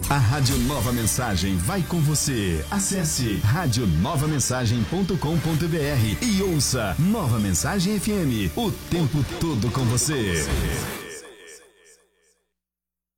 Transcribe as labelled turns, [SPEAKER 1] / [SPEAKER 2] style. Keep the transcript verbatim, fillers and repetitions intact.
[SPEAKER 1] A Rádio Nova Mensagem vai com você. Acesse rádio nova mensagem ponto com ponto br e ouça Nova Mensagem F M, o tempo todo com você.